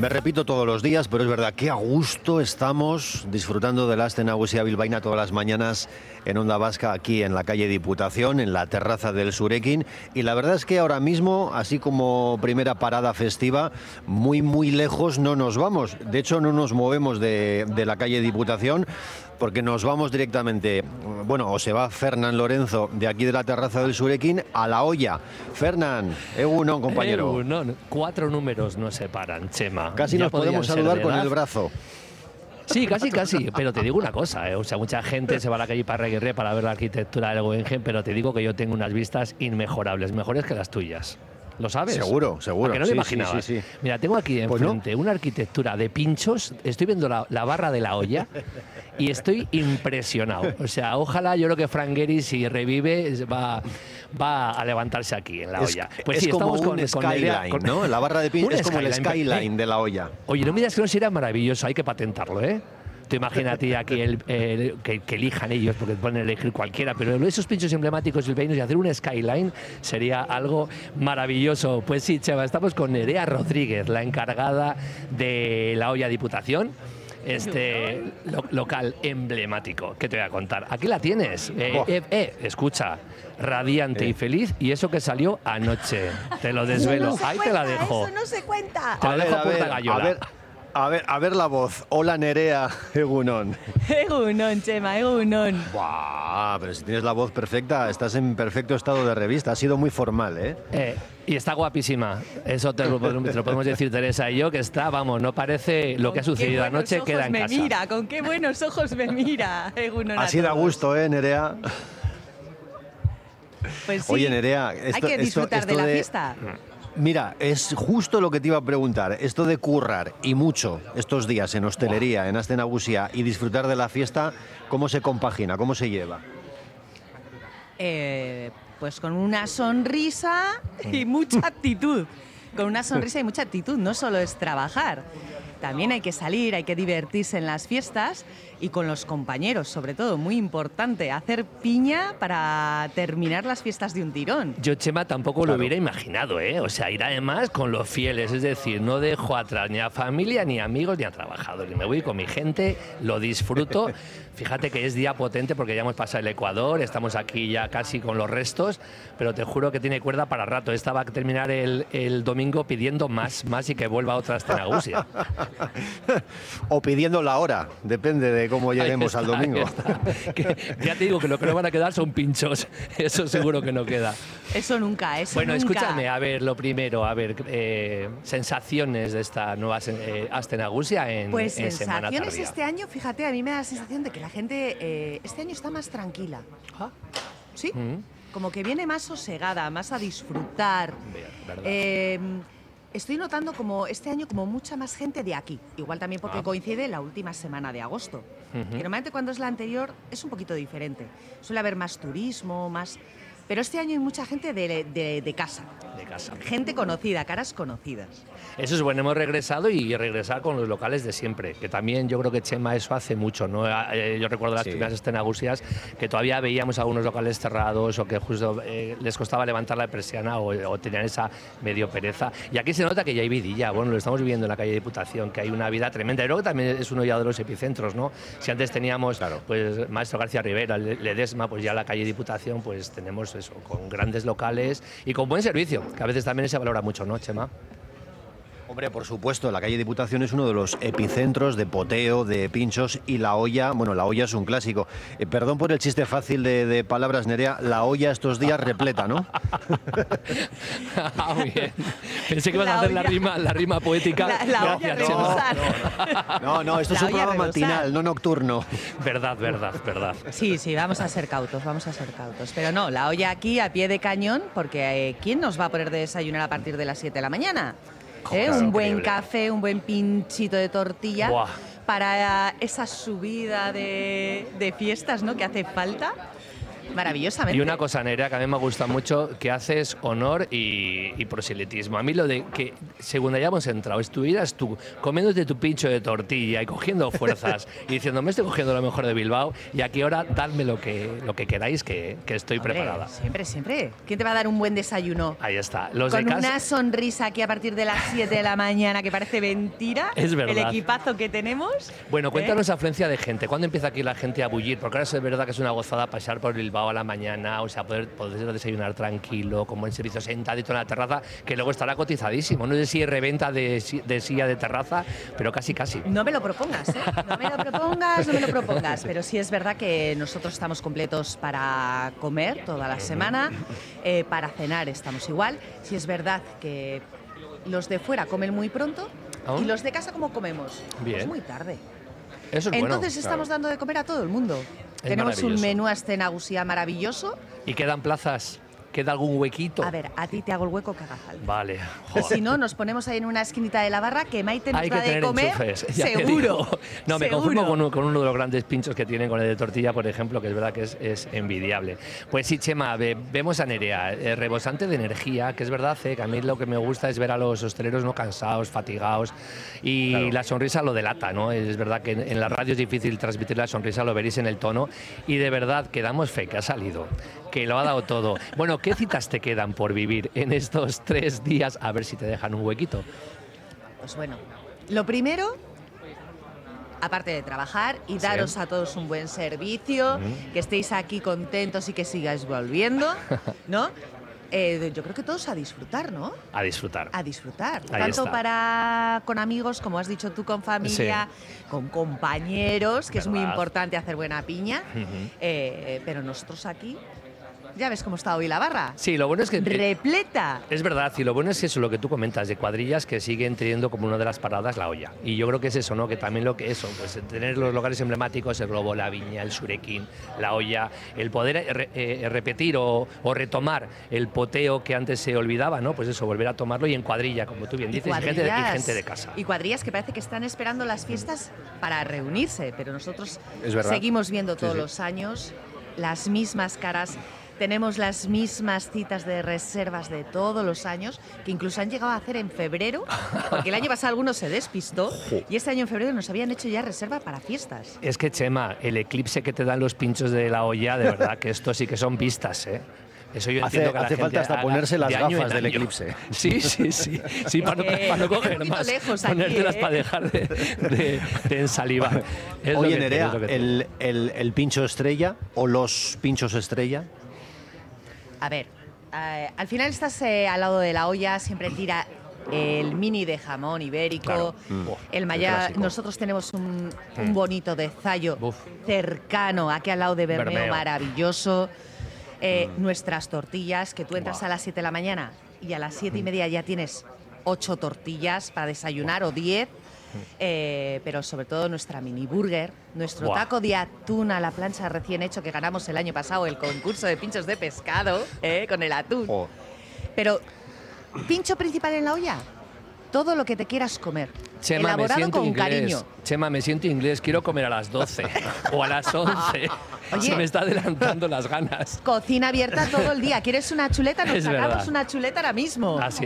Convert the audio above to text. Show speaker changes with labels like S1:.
S1: Me repito todos los días, pero es verdad que a gusto estamos disfrutando de la Aste Nagusia bilbaína todas las mañanas en Onda Vasca, aquí en la calle Diputación, en la terraza del Surekin. Y la verdad es que ahora mismo, así como primera parada festiva, muy lejos no nos vamos. De hecho, no nos movemos de la calle Diputación, porque nos vamos directamente, bueno, o se va Fernán Lorenzo de aquí de la terraza del Surekin a La Hoya. Fernán, egunon, compañero.
S2: Egunon, 4 números nos separan, Chema.
S1: Casi
S2: Ya
S1: nos podemos saludar con el brazo.
S2: Sí, casi, pero te digo una cosa, o sea, mucha gente se va a la calle Parraguirre para ver la arquitectura del Guggenheim, pero te digo que yo tengo unas vistas inmejorables, mejores que las tuyas. ¿Lo sabes?
S1: Seguro.
S2: Que no lo imaginabas.
S1: Sí.
S2: Mira, tengo aquí enfrente una arquitectura de pinchos, estoy viendo la barra de La Hoya y estoy impresionado. O sea, ojalá, yo creo que Frank Gehry, si revive, va a levantarse aquí en La Hoya.
S1: Pues sí, como estamos un skyline, ¿no? La barra de pinchos es como el skyline de La Hoya.
S2: Oye, no me digas que no sería maravilloso, hay que patentarlo, ¿eh? Tú imagínate aquí que elijan ellos, porque pueden elegir cualquiera, pero esos pinchos emblemáticos bilbaínos y hacer un skyline sería algo maravilloso. Pues sí, Chema, estamos con Nerea Rodríguez, la encargada de La Hoya Diputación, local emblemático. ¿Qué te voy a contar? Aquí la tienes. Escucha, radiante y feliz, y eso que salió anoche. Te lo desvelo.
S3: No
S2: Ahí te la dejo.
S3: Eso no se cuenta.
S2: Te la dejo Puerta Gallola.
S1: A ver la voz. Hola, Nerea, egunon.
S3: Egunon, Chema, egunon.
S1: Buah, pero si tienes la voz perfecta, estás en perfecto estado de revista. Ha sido muy formal, ¿eh?
S2: Y está guapísima. Eso te lo podemos decir Teresa y yo, que está, vamos, no parece lo que ha sucedido anoche, queda en casa.
S3: Mira, con qué buenos ojos me mira, egunon.
S1: Así da gusto, Nerea.
S3: Pues sí.
S1: Oye, Nerea,
S3: hay que disfrutar de la fiesta.
S1: Mira, es justo lo que te iba a preguntar. Esto de currar y mucho estos días en hostelería, en Aste Nagusia, y disfrutar de la fiesta, ¿cómo se compagina? ¿Cómo se lleva?
S3: Pues con una sonrisa y mucha actitud. Con una sonrisa y mucha actitud. No solo es trabajar. También hay que salir, hay que divertirse en las fiestas y con los compañeros, sobre todo, muy importante, hacer piña para terminar las fiestas de un tirón.
S2: Yo, Chema, tampoco lo hubiera imaginado, ¿eh? O sea, ir además con los fieles, es decir, no dejo atrás ni a familia, ni a amigos, ni a trabajadores. Me voy con mi gente, lo disfruto. Fíjate que es día potente porque ya hemos pasado el Ecuador, estamos aquí ya casi con los restos, pero te juro que tiene cuerda para rato. Esta va a terminar el domingo pidiendo más y que vuelva otra Aste Nagusia.
S1: O pidiendo la hora, depende de cómo lleguemos al domingo.
S2: Ya te digo que lo que no van a quedar son pinchos, eso seguro que no queda.
S3: Eso nunca.
S2: Bueno, escúchame, a ver, lo primero, sensaciones de esta nueva Aste Nagusia en Semana Tardía.
S3: Pues sensaciones este año, fíjate, a mí me da la sensación de que la gente este año está más tranquila. ¿Sí? Como que viene más sosegada, más a disfrutar. Estoy notando como este año como mucha más gente de aquí. Igual también porque coincide la última semana de agosto. Que normalmente cuando es la anterior es un poquito diferente. Suele haber más turismo, más... Pero este año hay mucha gente de casa.
S2: De casa.
S3: Gente conocida, caras conocidas.
S2: Eso es bueno, hemos regresado y regresar con los locales de siempre, que también yo creo que, Chema, eso hace mucho, ¿no? Yo recuerdo las primeras Aste Nagusias que todavía veíamos algunos locales cerrados o que justo les costaba levantar la persiana o tenían esa medio pereza. Y aquí se nota que ya hay vidilla, bueno, lo estamos viviendo en la calle Diputación, que hay una vida tremenda. Y luego también es uno ya de los epicentros, ¿no? Si antes teníamos, pues, Maestro García Rivera, Ledesma, pues ya la calle Diputación, pues tenemos eso, con grandes locales y con buen servicio, que a veces también se valora mucho, ¿no, Chema?
S1: Hombre, por supuesto, la calle Diputación es uno de los epicentros de poteo, de pinchos, y La Hoya, bueno, La Hoya es un clásico. Perdón por el chiste fácil de palabras, Nerea, La Hoya estos días repleta, ¿no?
S2: Muy bien. Pensé que ibas a hacer la rima poética.
S3: La Hoya rebosar.
S1: No, esto es un programa matinal, no nocturno.
S2: Verdad.
S3: Sí, vamos a ser cautos. Pero no, La Hoya aquí a pie de cañón, porque ¿quién nos va a poner de desayunar a partir de las 7 de la mañana? Un buen café, un buen pinchito de tortilla.
S2: Buah.
S3: Para esa subida de fiestas, ¿no?, que hace falta. maravillosamente.
S2: Y una cosa, Nerea, que a mí me gusta mucho, que haces honor y proselitismo. A mí lo de que, según hayamos entrado, estuvieras tú comiéndote tu pincho de tortilla y cogiendo fuerzas y diciendo, me estoy cogiendo lo mejor de Bilbao y aquí ahora dadme lo que queráis, que estoy preparada.
S3: Siempre, siempre. ¿Quién te va a dar un buen desayuno?
S2: Ahí está.
S3: Con una sonrisa aquí a partir de las 7 de la mañana, que parece mentira.
S2: Es verdad.
S3: El equipazo que tenemos.
S2: Bueno, cuéntanos la afluencia de gente. ¿Cuándo empieza aquí la gente a bullir? Porque ahora es verdad que es una gozada pasar por Bilbao a la mañana, o sea, poder desayunar tranquilo, con buen servicio, sentadito en la terraza, que luego estará cotizadísimo. No sé si es reventa de silla de terraza, pero casi.
S3: No me lo propongas, ¿eh? No me lo propongas. Pero sí es verdad que nosotros estamos completos para comer toda la semana, para cenar estamos igual. Sí es verdad que los de fuera comen muy pronto y los de casa, ¿cómo comemos?
S2: Bien.
S3: Pues muy tarde.
S2: Eso es
S3: Entonces
S2: bueno,
S3: estamos dando de comer a todo el mundo.
S2: Es
S3: Tenemos un
S2: maravilloso.
S3: menú hasta Nagusia maravilloso.
S2: ¿Y quedan plazas? ¿Queda algún huequito?
S3: A ver, a ti te hago el hueco que haga falta.
S2: Vale.
S3: Y si no, nos ponemos ahí en una esquinita de la barra que Maite nos
S2: Hay
S3: da
S2: que
S3: de
S2: tener
S3: comer.
S2: enchufes, ya te
S3: Seguro.
S2: digo. No, me
S3: seguro.
S2: conformo con uno de los grandes pinchos que tienen con el de tortilla, por ejemplo, que es verdad que es envidiable. Pues sí, Chema, vemos a Nerea, rebosante de energía, que es verdad, que a mí lo que me gusta es ver a los hosteleros no cansados, fatigados, y claro, la sonrisa lo delata, ¿no? Es verdad que en la radio es difícil transmitir la sonrisa, lo veréis en el tono, y de verdad que damos fe que ha salido, que lo ha dado todo. Bueno, ¿qué citas te quedan por vivir en estos 3 días? A ver si te dejan un huequito.
S3: Pues bueno, lo primero, aparte de trabajar y daros a todos un buen servicio, que estéis aquí contentos y que sigáis volviendo, ¿no? Yo creo que todos a disfrutar, ¿no?
S2: A disfrutar.
S3: A disfrutar.
S2: Ahí
S3: Tanto
S2: está.
S3: con amigos, como has dicho tú, con familia, con compañeros, que es muy importante hacer buena piña. Pero nosotros aquí, ya ves cómo está hoy la barra.
S2: Sí, lo bueno es que...
S3: repleta.
S2: Es verdad, y lo bueno es eso, lo que tú comentas, de cuadrillas que siguen teniendo como una de las paradas la olla. Y yo creo que es eso, ¿no? Que también lo que eso, pues tener los lugares emblemáticos, el Globo, la Viña, el Surekin, la olla, el poder repetir o retomar el poteo que antes se olvidaba, ¿no? Pues eso, volver a tomarlo y en cuadrilla, como tú bien dices, y gente de casa.
S3: Y cuadrillas que parece que están esperando las fiestas para reunirse, pero nosotros
S1: seguimos
S3: viendo todos los años las mismas caras. Tenemos las mismas citas de reservas de todos los años, que incluso han llegado a hacer en febrero, porque el año pasado algunos se despistó, y este año en febrero nos habían hecho ya reserva para fiestas.
S2: Es que, Chema, el eclipse que te dan los pinchos de la olla, de verdad que esto sí que son vistas, ¿eh? Eso yo entiendo que
S1: hace falta hasta ponerse las gafas del eclipse.
S2: Sí, para no coger más, ponértelas para dejar de ensalivar.
S1: Oye, Nerea, el pincho estrella o los pinchos estrella.
S3: A ver, al final estás al lado de la olla, siempre tira el mini de jamón ibérico, el mallá. Nosotros tenemos un bonito de Zallo cercano, aquí al lado de Bermeo, maravilloso. Nuestras tortillas, que tú entras a las 7 de la mañana y a las 7:30 ya tienes 8 tortillas para desayunar o 10. Pero sobre todo nuestra mini burger, nuestro taco de atún a la plancha recién hecho que ganamos el año pasado el concurso de pinchos de pescado con el atún. Pero pincho principal en la olla, todo lo que te quieras comer.
S2: Chema,
S3: elaborado con cariño.
S2: Chema, me siento inglés, quiero comer a las 12 o a las 11.
S3: Oye,
S2: se me está adelantando las ganas.
S3: Cocina abierta todo el día. ¿Quieres una chuleta? Nos sacamos una chuleta ahora mismo.
S2: Así,